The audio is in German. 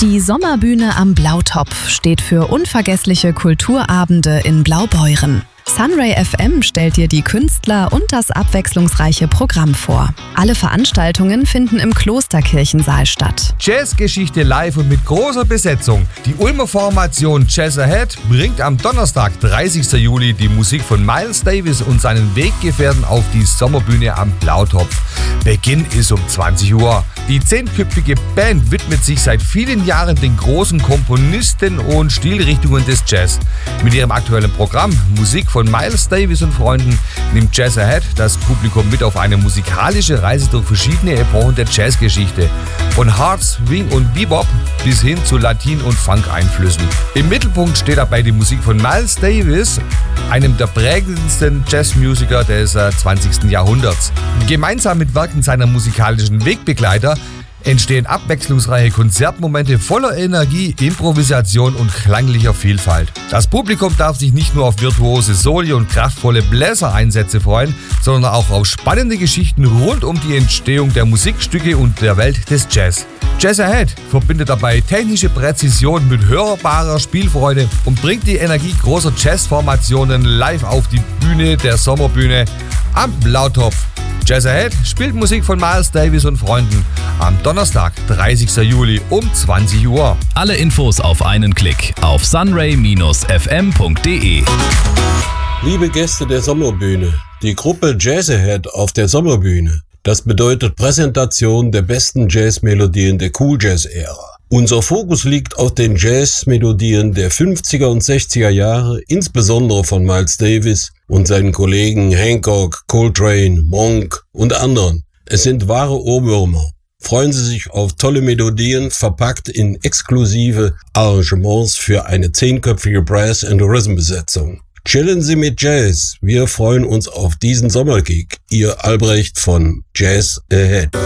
Die Sommerbühne am Blautopf steht für unvergessliche Kulturabende in Blaubeuren. Sunray FM stellt dir die Künstler und das abwechslungsreiche Programm vor. Alle Veranstaltungen finden im Klosterkirchensaal statt. Jazzgeschichte live und mit großer Besetzung. Die Ulmer Formation Jazz Ahead bringt am Donnerstag, 30. Juli, die Musik von Miles Davis und seinen Weggefährten auf die Sommerbühne am Blautopf. Beginn ist um 20 Uhr. Die 10-köpfige Band widmet sich seit vielen Jahren den großen Komponisten und Stilrichtungen des Jazz. Mit ihrem aktuellen Programm Musik von Miles Davis und Freunden nimmt Jazz Ahead das Publikum mit auf eine musikalische Reise durch verschiedene Epochen der Jazzgeschichte. Von Hard, Swing und Bebop bis hin zu Latin- und Funk-Einflüssen. Im Mittelpunkt steht dabei die Musik von Miles Davis, einem der prägendsten Jazzmusiker des 20. Jahrhunderts. Gemeinsam mit Werken seiner musikalischen Wegbegleiter entstehen abwechslungsreiche Konzertmomente voller Energie, Improvisation und klanglicher Vielfalt. Das Publikum darf sich nicht nur auf virtuose Soli und kraftvolle Bläsereinsätze freuen, sondern auch auf spannende Geschichten rund um die Entstehung der Musikstücke und der Welt des Jazz. Jazz Ahead verbindet dabei technische Präzision mit hörbarer Spielfreude und bringt die Energie großer Jazzformationen live auf die Bühne der Sommerbühne am Blautopf. Jazz Ahead spielt Musik von Miles Davis und Freunden am Donnerstag, 30. Juli um 20 Uhr. Alle Infos auf einen Klick auf sunray-fm.de. Liebe Gäste der Sommerbühne, die Gruppe Jazz Ahead auf der Sommerbühne. Das bedeutet Präsentation der besten Jazzmelodien der Cool Jazz-Ära. Unser Fokus liegt auf den Jazzmelodien der 50er und 60er Jahre, insbesondere von Miles Davis und seinen Kollegen Hancock, Coltrane, Monk und anderen. Es sind wahre Ohrwürmer. Freuen Sie sich auf tolle Melodien, verpackt in exklusive Arrangements für eine 10-köpfige Brass- and Rhythm-Besetzung. Chillen Sie mit Jazz. Wir freuen uns auf diesen Sommergig. Ihr Albrecht von Jazz Ahead.